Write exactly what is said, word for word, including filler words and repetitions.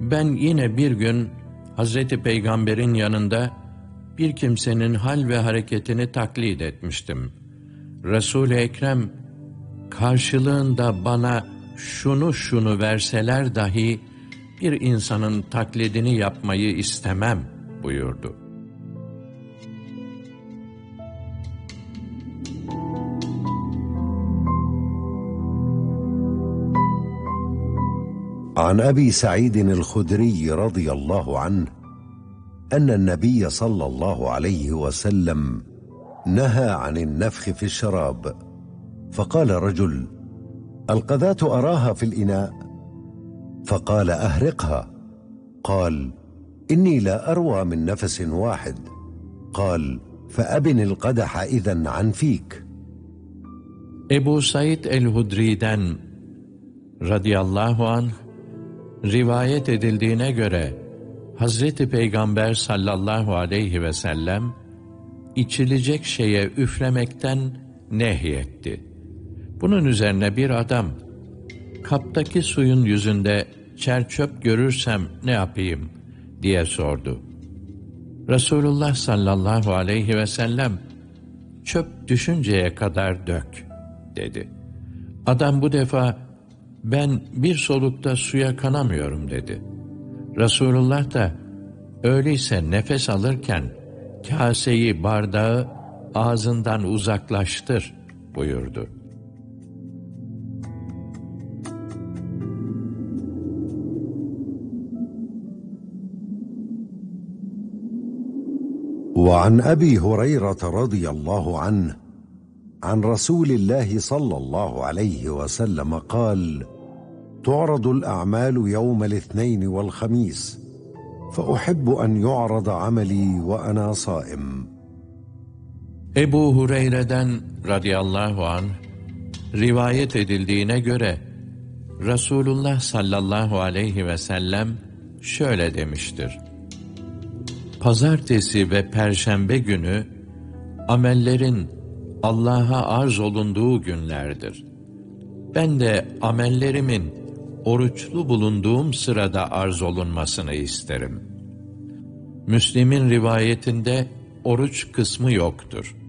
Ben yine bir gün Hazreti Peygamber'in yanında bir kimsenin hal ve hareketini taklit etmiştim. Resul-i Ekrem, karşılığında bana şunu şunu verseler dahi bir insanın taklidini yapmayı istemem buyurdu. عن أبي سعيد الخدري رضي الله عنه أن النبي صلى الله عليه وسلم نهى عن النفخ في الشراب، فقال رجل: القذاة أراها في الإناء، فقال: أهرقها. قال: إني لا أروى من نفس واحد. قال: فأبن القدح إذن عن فيك. Ebu Said el-Hudri'den radıyallahu anh rivayet edildiğine göre Hazreti Peygamber sallallahu aleyhi ve sellem içilecek şeye üflemekten nehyetti. Bunun üzerine bir adam, kaptaki suyun yüzünde çer çöp görürsem ne yapayım diye sordu. Resulullah sallallahu aleyhi ve sellem, çöp düşünceye kadar dök dedi. Adam bu defa, ben bir solukta suya kanamıyorum dedi. Resulullah da, öyleyse nefes alırken kaseyi, bardağı ağzından uzaklaştır buyurdu. وعن أبي هريرة رضي الله عنه عن رسول الله صلى الله عليه وسلم قال: تعرض الأعمال يوم الاثنين والخميس، فأحب أن يعرض عملي وأنا صائم. Ebu Hureyre'den radıyallahu anh rivayet edildiğine göre Resulullah sallallahu aleyhi ve sellem şöyle demiştir: Pazartesi ve Perşembe günü amellerin Allah'a arz olunduğu günlerdir. Ben de amellerimin oruçlu bulunduğum sırada arz olunmasını isterim. Müslim'in rivayetinde oruç kısmı yoktur.